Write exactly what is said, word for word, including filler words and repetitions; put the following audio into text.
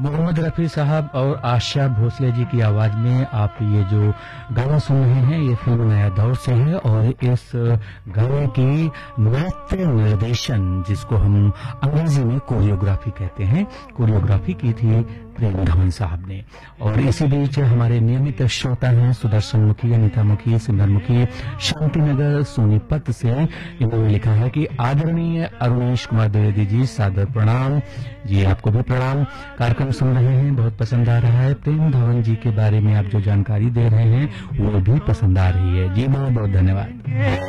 मोहम्मद रफ़ी साहब और आशा भोसले जी की आवाज में आप ये जो गाना सुन रहे हैं ये फिल्म नया दौर से है और इस गाने की नृत्य निर्देशन जिसको हम अंग्रेजी में कोरियोग्राफी कहते हैं, कोरियोग्राफी की थी प्रेम धवन साहब ने। और इसी बीच हमारे नियमित श्रोता हैं सुदर्शन मुखी, अनिता मुखी, सिमरन मुखी, शांतिनगर सोनीपत से। इन्होंने लिखा है कि आदरणीय अरुणेश कुमार द्विवेदी जी सादर प्रणाम। जी आपको भी प्रणाम। कार्यक्रम सुन रहे हैं, बहुत पसंद आ रहा है। प्रेम धवन जी के बारे में आप जो जानकारी दे रहे हैं वो भी पसंद आ रही है। जी बहुत बहुत धन्यवाद।